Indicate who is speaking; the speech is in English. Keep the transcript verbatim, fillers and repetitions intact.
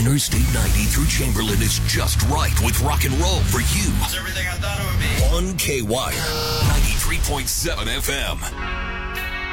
Speaker 1: Interstate ninety through Chamberlain is just right with rock and roll for you.
Speaker 2: It's everything I thought it would be.
Speaker 1: On K Y R ninety-three point seven F M.